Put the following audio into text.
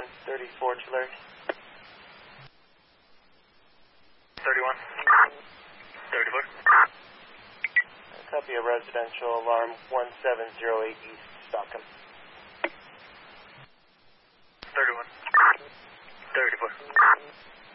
34 Tulare. 31. 34. Copy a residential alarm 1708 East Stockton.